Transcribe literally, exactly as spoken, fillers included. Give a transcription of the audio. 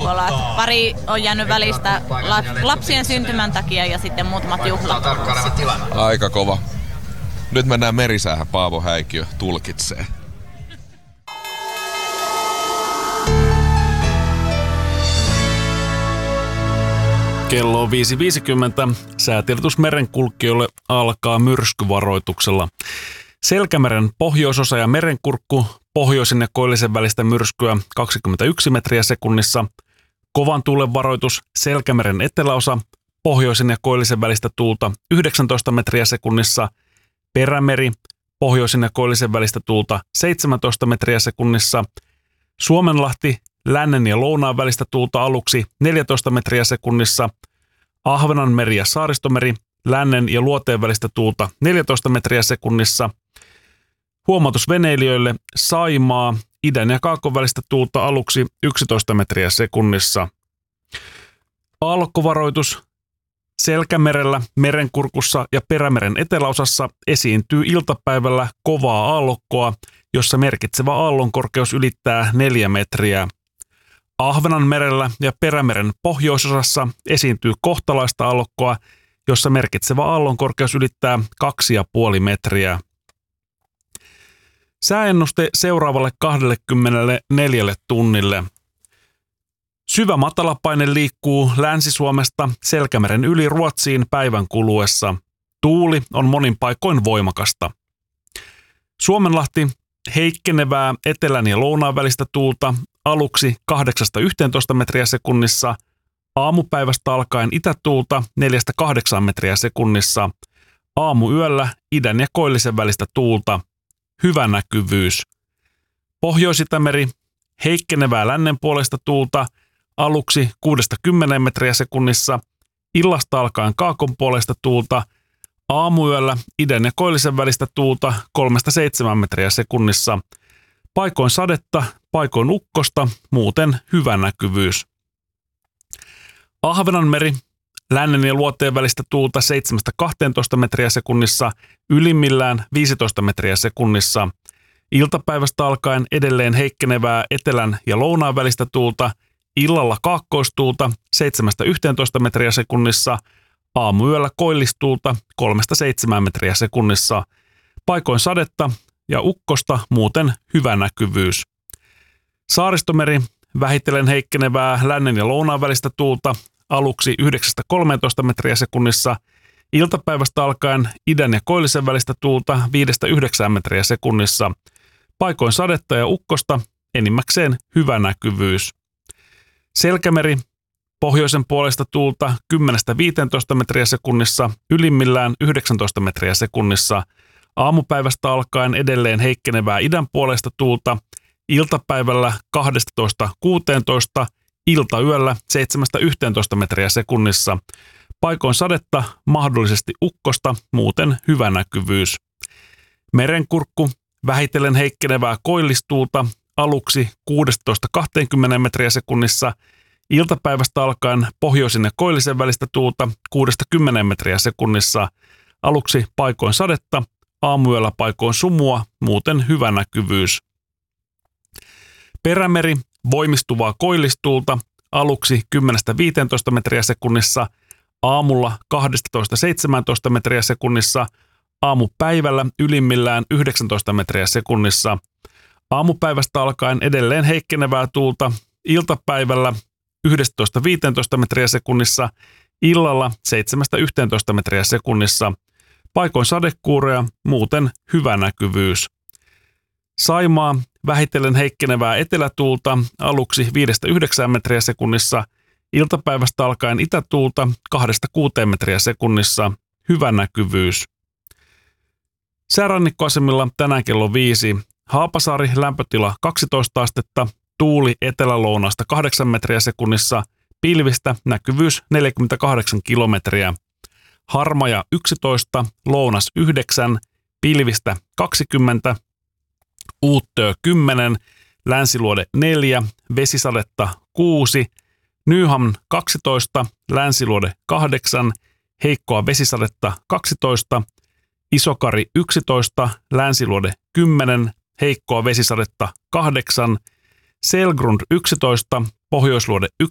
tuolla. Pari on jäänyt välistä lapsien syntymän takia ja sitten muutamat juhlat. Aika kova. Nyt mennään merisäähän, Paavo Häikiö tulkitsee. Kello on viisi viisikymmentä. Säätiedotus merenkulkijoille alkaa myrskyvaroituksella. Selkämeren pohjoisosa ja merenkurkku, pohjoisen ja koillisen välistä myrskyä kaksikymmentäyksi metriä sekunnissa. Kovan tuulen varoitus Selkämeren eteläosa, pohjoisen ja koillisen välistä tuulta yhdeksäntoista metriä sekunnissa. Perämeri, pohjoisen ja koillisen välistä tuulta seitsemäntoista metriä sekunnissa. Suomenlahti, lännen ja lounaan välistä tuulta aluksi neljätoista metriä sekunnissa. Ahvenanmeri ja Saaristomeri, lännen ja luoteen välistä tuulta neljätoista metriä sekunnissa. Huomautus veneilijöille, Saimaa, idän ja kaakon välistä tuulta aluksi yksitoista metriä sekunnissa. Aallokkovaroitus, Selkämerellä, merenkurkussa ja Perämeren eteläosassa esiintyy iltapäivällä kovaa aallokkoa, jossa merkitsevä aallonkorkeus ylittää neljä metriä. Ahvenanmerellä ja Perämeren pohjoisosassa esiintyy kohtalaista aallokkoa, jossa merkitsevä aallonkorkeus ylittää kaksi pilkku viisi metriä. Sääennuste seuraavalle kaksikymmentäneljä tunnille. Syvä matalapaine liikkuu Länsi-Suomesta Selkämeren yli Ruotsiin päivän kuluessa. Tuuli on monin paikoin voimakasta. Suomenlahti, heikkenevää etelän ja lounaan välistä tuulta aluksi kahdeksasta yhteentoista metriä sekunnissa, aamupäivästä alkaen itätuulta neljästä kahdeksaan metriä sekunnissa, aamuyöllä idän ja koillisen välistä tuulta, hyvä näkyvyys. Pohjois-Itämeri, heikkenevää lännen puolesta tuulta aluksi kuudesta kymmeneen metriä sekunnissa, illasta alkaen kaakon puolesta tuulta, aamuyöllä idän ja koillisen välistä tuulta kolmesta seitsemään metriä sekunnissa, paikoin sadetta, paikoin ukkosta, muuten hyvä näkyvyys. Ahvenanmeri, lännen ja luoteen välistä tuulta seitsemästä kahteentoista metriä sekunnissa, ylimmillään viisitoista metriä sekunnissa. Iltapäivästä alkaen edelleen heikkenevää etelän ja lounaan välistä tuulta, illalla kaakkoistuulta seitsemästä yhteentoista metriä sekunnissa, aamuyöllä koillistuulta kolmesta seitsemään metriä sekunnissa, paikoin sadetta ja ukkosta, muuten hyvä näkyvyys. Saaristomeri, vähitellen heikkenevää lännen ja lounaan välistä tuulta, aluksi yhdeksästä kolmeentoista metriä sekunnissa, iltapäivästä alkaen idän ja koillisen välistä tuulta viidestä yhdeksään metriä sekunnissa, paikoin sadetta ja ukkosta, enimmäkseen hyvä näkyvyys. Selkämeri, pohjoisen puolesta tuulta kymmenestä viiteentoista metriä sekunnissa, ylimmillään yhdeksäntoista metriä sekunnissa, aamupäivästä alkaen edelleen heikkenevää idän puolesta tuulta, iltapäivällä kaksitoista kuusitoista, iltayöllä seitsemästä yhteentoista metriä sekunnissa, paikoin sadetta, mahdollisesti ukkosta, muuten hyvä näkyvyys. Merenkurkku, vähitellen heikkenevää koillistuulta, aluksi kuudestatoista kaksikymmentä metriä sekunnissa, iltapäivästä alkaen pohjoisin ja koillisen välistä tuulta kuudesta kymmeneen metriä sekunnissa, aluksi paikoin sadetta, aamuyöllä paikoin sumua, muuten hyvä näkyvyys. Perämeri, voimistuvaa koillistuulta, aluksi kymmenestä viiteentoista metriä sekunnissa, aamulla kaksitoista seitsemäntoista metriä sekunnissa, aamupäivällä ylimmillään yhdeksäntoista metriä sekunnissa, aamupäivästä alkaen edelleen heikkenevää tuulta, iltapäivällä yksitoista viiteentoista metriä sekunnissa, illalla seitsemästä yhteentoista metriä sekunnissa, paikoin sadekuuroja, muuten hyvä näkyvyys. Saimaa, vähitellen heikkenevää etelätuulta, aluksi viidestä yhdeksään metriä sekunnissa, iltapäivästä alkaen itätuulta kahdesta kuuteen metriä sekunnissa, hyvä näkyvyys. Säärannikkoasemilla tänään kello viisi, Haapasaari lämpötila kaksitoista astetta, tuuli etelälounaasta kahdeksan metriä sekunnissa, pilvistä näkyvyys neljäkymmentäkahdeksan kilometriä. Harmaja yksitoista, lounas yhdeksän, pilvistä kaksikymmentä, Uuttöö kymmenen, Länsiluode neljä, vesisadetta kuusi, Nyhamn kaksitoista, Länsiluode kahdeksan, heikkoa vesisadetta kaksitoista, Isokari yksitoista, Länsiluode kymmenen, heikkoa vesisadetta kahdeksan, Selgrund yksitoista, Pohjoisluode